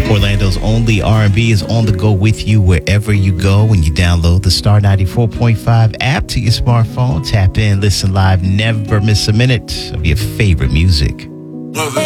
Orlando's only R&B is on the go with you wherever you go when you download the Star 94.5 app to your smartphone. Tap in, listen live, never miss a minute of your favorite music. Brother.